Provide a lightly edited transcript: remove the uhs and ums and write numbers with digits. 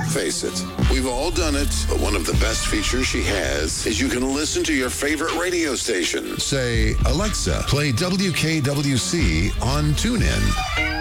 Face it, we've all done it, but one of the best features she has is you can listen to your favorite radio station. Say, Alexa, play WKWC on TuneIn.